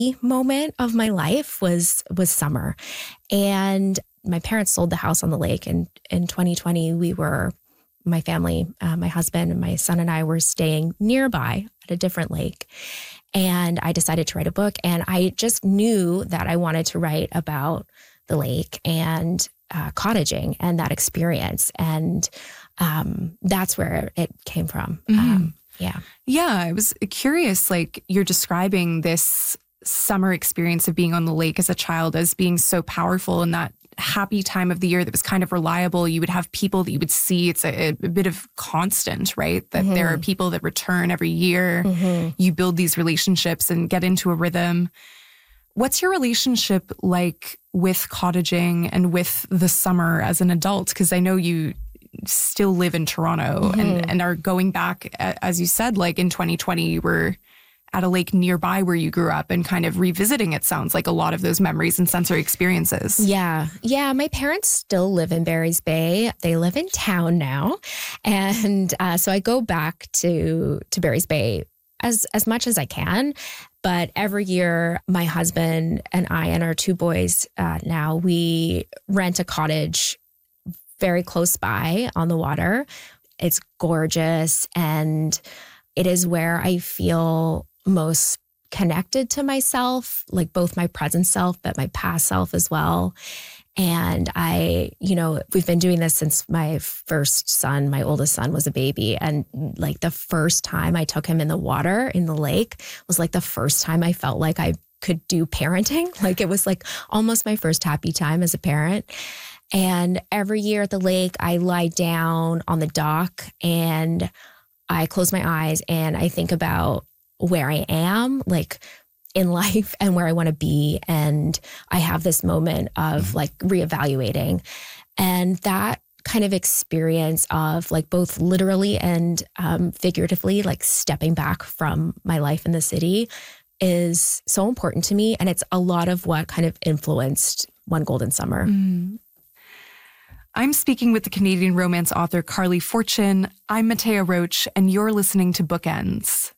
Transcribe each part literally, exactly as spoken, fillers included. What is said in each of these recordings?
moment of my life was was summer. And my parents sold the house on the lake. And in twenty twenty, we were, my family, uh, my husband and my son and I were staying nearby at a different lake. And I decided to write a book. And I just knew that I wanted to write about the lake and uh, cottaging and that experience. And um, that's where it came from. Mm-hmm. Um, yeah. Yeah. I was curious, like you're describing this summer experience of being on the lake as a child as being so powerful and that happy time of the year that was kind of reliable. You would have people that you would see. It's a, a bit of constant, right? That mm-hmm. there are people that return every year. Mm-hmm. You build these relationships and get into a rhythm. What's your relationship like with cottaging and with the summer as an adult? Because I know you still live in Toronto mm-hmm. and, and are going back, as you said, like in twenty twenty, you were at a lake nearby where you grew up and kind of revisiting, it sounds like, a lot of those memories and sensory experiences. Yeah. Yeah. My parents still live in Barry's Bay. They live in town now. And uh, so I go back to, to Barry's Bay as, as much as I can. But every year, my husband and I and our two boys uh, now, we rent a cottage very close by on the water. It's gorgeous. And it is where I feel most connected to myself, like both my present self, but my past self as well. And I, you know, we've been doing this since my first son, my oldest son, was a baby. And like the first time I took him in the water in the lake was like the first time I felt like I could do parenting. Like it was like almost my first happy time as a parent. And every year at the lake, I lie down on the dock and I close my eyes and I think about where I am, like in life and where I want to be. And I have this moment of like reevaluating. And that kind of experience of like both literally and um, figuratively, like stepping back from my life in the city is so important to me. And it's a lot of what kind of influenced One Golden Summer. Mm. I'm speaking with the Canadian romance author Carley Fortune. I'm Matea Roach, and you're listening to Bookends.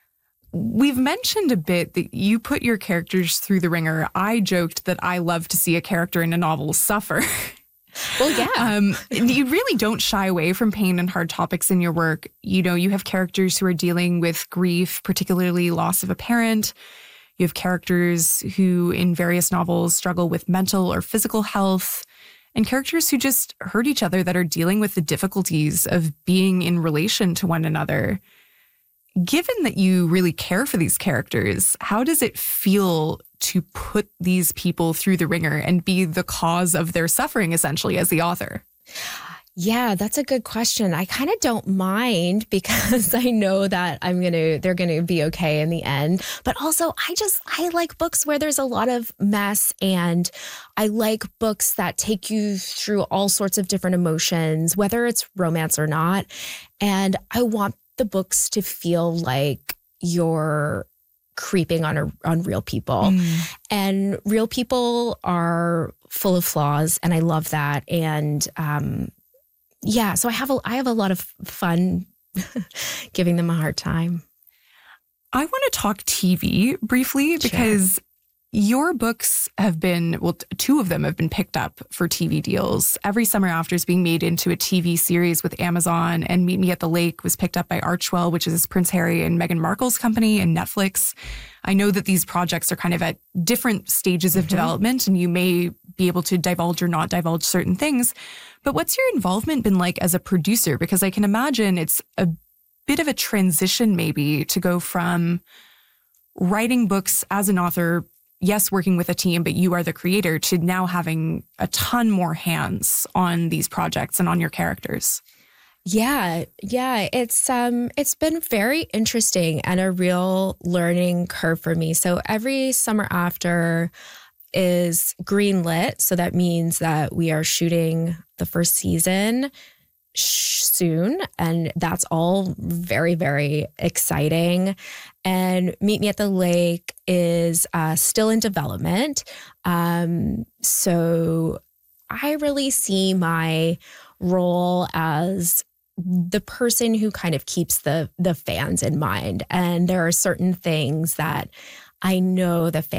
We've mentioned a bit that you put your characters through the ringer. I joked that I love to see a character in a novel suffer. Well, yeah. um, you really don't shy away from pain and hard topics in your work. You know, you have characters who are dealing with grief, particularly loss of a parent. You have characters who in various novels struggle with mental or physical health, and characters who just hurt each other that are dealing with the difficulties of being in relation to one another. Given that you really care for these characters, how does it feel to put these people through the ringer and be the cause of their suffering, essentially, as the author? Yeah, that's a good question. I kind of don't mind because I know that I'm going to, they're going to be okay in the end. But also I just, I like books where there's a lot of mess, and I like books that take you through all sorts of different emotions, whether it's romance or not. And I want the books to feel like you're creeping on a, on real people. Mm. And real people are full of flaws, and I love that. And, um, yeah, so I have a I have a lot of fun giving them a hard time. I want to talk T V briefly because sure. Your books have been, well, two of them have been picked up for T V deals. Every Summer After is being made into a T V series with Amazon, and Meet Me at the Lake was picked up by Archwell, which is Prince Harry and Meghan Markle's company, and Netflix. I know that these projects are kind of at different stages of mm-hmm. development, and you may be able to divulge or not divulge certain things. But what's your involvement been like as a producer? Because I can imagine it's a bit of a transition maybe to go from writing books as an author, yes, working with a team, but you are the creator, to now having a ton more hands on these projects and on your characters. Yeah, yeah, it's um, it's been very interesting and a real learning curve for me. So every Summer After is greenlit, so that means that we are shooting the first season soon, and that's all very, very exciting. And Meet Me at the Lake is uh, still in development. Um, so I really see my role as the person who kind of keeps the the fans in mind. And there are certain things that I know the